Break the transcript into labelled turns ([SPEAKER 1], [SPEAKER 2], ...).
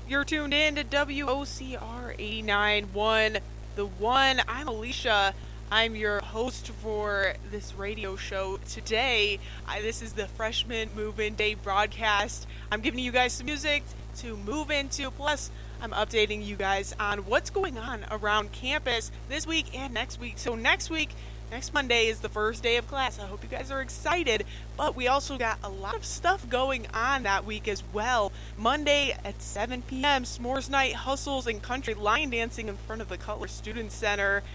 [SPEAKER 1] You're tuned in to WOCR 89.1. The one. I'm Alicia. I'm your host for this radio show today. This is the Freshman Move-In Day broadcast. I'm giving you guys some music to move into. Plus, I'm updating you guys on what's going on around campus this week and next week. So next Monday is the first day of class. I hope you guys are excited. But we also got a lot of stuff going on that week as well. Monday at 7 p.m., S'mores Night, hustles, and country line dancing in front of the Cutler Student Center.